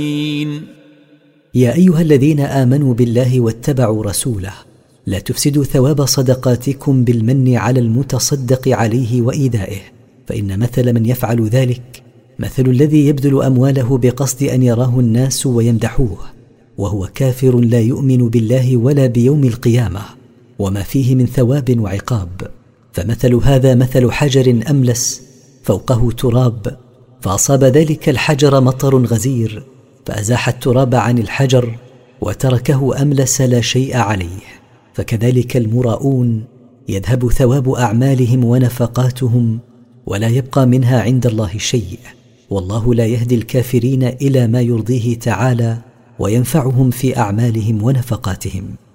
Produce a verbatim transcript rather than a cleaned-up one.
يا أيها الذين آمنوا بالله واتبعوا رسوله لا تفسدوا ثواب صدقاتكم بالمن على المتصدق عليه وإيدائه، فإن مثل من يفعل ذلك مثل الذي يبذل أمواله بقصد أن يراه الناس ويمدحوه وهو كافر لا يؤمن بالله ولا بيوم القيامة وما فيه من ثواب وعقاب. فمثل هذا مثل حجر أملس فوقه تراب، فأصاب ذلك الحجر مطر غزير فأزاح التراب عن الحجر وتركه أملس لا شيء عليه. فكذلك المراؤون يذهب ثواب أعمالهم ونفقاتهم ولا يبقى منها عند الله شيء، والله لا يهدي الكافرين إلى ما يرضيه تعالى وينفعهم في أعمالهم ونفقاتهم.